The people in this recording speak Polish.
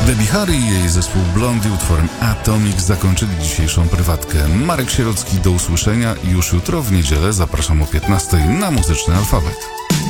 Debbie Harry i jej zespół Blondie utworem Atomic zakończyli dzisiejszą prywatkę. Marek Sierocki, do usłyszenia i już jutro w niedzielę zapraszam o 15:00 na Muzyczny Alfabet.